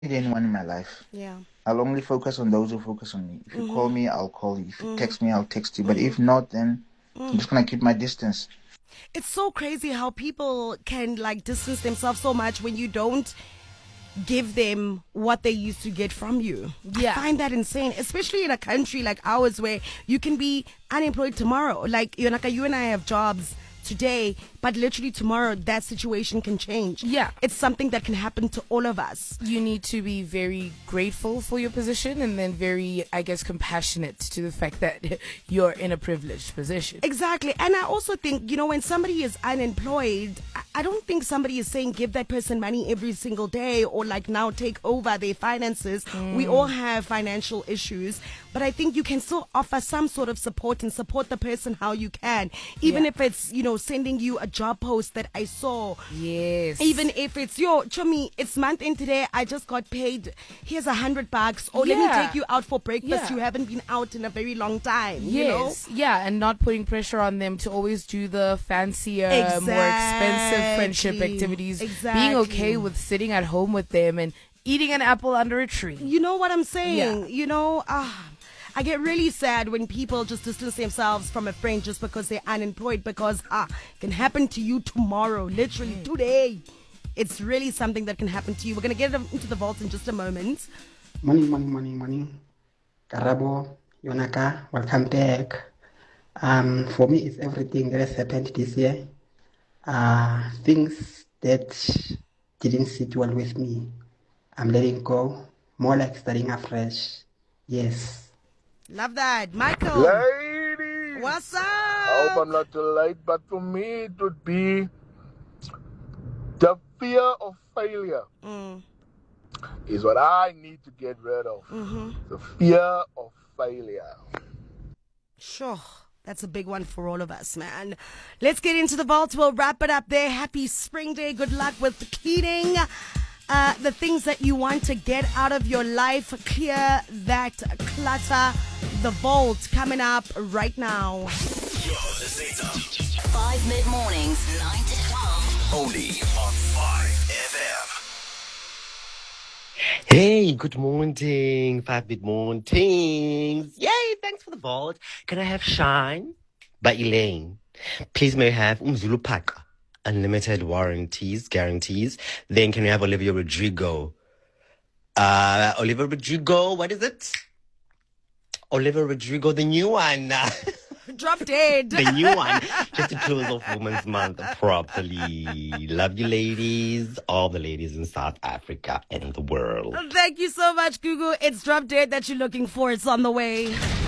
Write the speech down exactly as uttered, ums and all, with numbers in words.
need anyone in my life. Yeah. I'll only focus on those who focus on me. If you call me, I'll call you. If you text me, I'll text you. But if not, then I'm just gonna keep my distance. It's so crazy how people can like distance themselves so much when you don't give them what they used to get from you. Yeah. I find that insane, especially in a country like ours where you can be unemployed tomorrow. Like, Yonaka, you and I have jobs today, but literally tomorrow that situation can change. Yeah. It's something that can happen to all of us. You need to be very grateful for your position and then very, I guess, compassionate to the fact that you're in a privileged position. Exactly. And I also think, you know, when somebody is unemployed, I- I don't think somebody is saying give that person money every single day or like now take over their finances. We all have financial issues, but I think you can still offer some sort of support and support the person how you can. Even Yeah. if it's, you know, sending you a job post that I saw. Yes. Even if it's, yo, Chumi, it's month in today, I just got paid, here's a hundred bucks, or let me Yeah. take you out for breakfast, Yeah. you haven't been out in a very long time, you know? Yes, yeah, and not putting pressure on them to always do the fancier, more expensive friendship Exactly. activities. Being Exactly. okay with sitting at home with them and eating an apple under a tree. You know what I'm saying? Yeah. You know, ah, I get really sad when people just distance themselves from a friend just because they're unemployed, because ah, it can happen to you tomorrow, literally today. It's really something that can happen to you. We're going to get into the vault in just a moment. Morning, morning, morning, morning. Karabo, Yonaka, welcome back. Um, for me, it's everything that has happened this year. Uh, things that didn't sit well with me. I'm letting go. More like starting afresh. Yes. Love that. Michael, Ladies! what's I hope up? I'm not too late, but for me it would be the fear of failure Mm, is what I need to get rid of. mhm. The fear of failure. Sure. That's a big one for all of us, man. Let's get into the vault. We'll wrap it up there. Happy spring day. Good luck with the cleaning. Uh, the things that you want to get out of your life. Clear that clutter. The vault coming up right now. You're listening to Five Mid Mornings, nine to twelve. Only on five F M. Hey, good morning. Five good mornings. Yay, thanks for the vault. Can I have Shine by Elaine? Please may I have Umzulu Paka, unlimited warranties, guarantees. Then can we have Olivia Rodrigo? Uh, Olivia Rodrigo, what is it? Olivia Rodrigo, the new one. Drop dead. The new one. Just to close off Women's Month properly. Love you, ladies. All the ladies in South Africa and the world. Thank you so much, Google. It's Drop Dead that you're looking for. It's on the way.